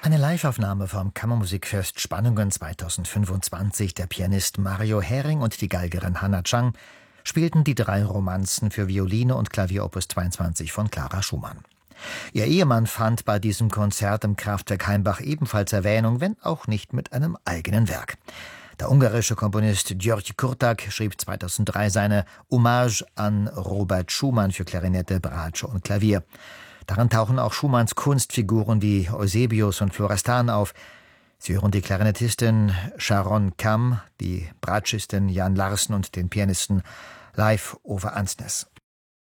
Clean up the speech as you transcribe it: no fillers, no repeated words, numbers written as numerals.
Eine Liveaufnahme vom Kammermusikfest Spannungen 2025. Der Pianist Mario Hering und die Geigerin Hannah Chang spielten die 3 Romanzen für Violine und Klavier Opus 22 von Clara Schumann. Ihr Ehemann fand bei diesem Konzert im Kraftwerk Heimbach ebenfalls Erwähnung, wenn auch nicht mit einem eigenen Werk. Der ungarische Komponist György Kurtak schrieb 2003 seine Hommage an Robert Schumann für Klarinette, Bratsche und Klavier. Darin tauchen auch Schumanns Kunstfiguren wie Eusebius und Florestan auf. Sie hören die Klarinettistin Sharon Kam, die Bratschistin Jan Larsen und den Pianisten Leif Ove Ansnes.